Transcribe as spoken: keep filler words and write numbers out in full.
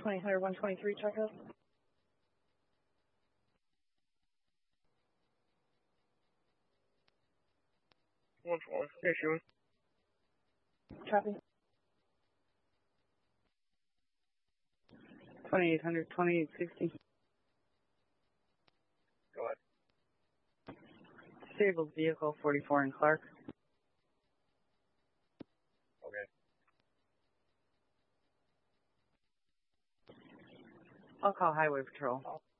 twenty hundred, one twenty-three, check out. one four, issue. Copy. twenty-eight hundred, twenty-eight sixty. Go ahead. Disabled vehicle forty-four in Clark. Okay. I'll call Highway Patrol.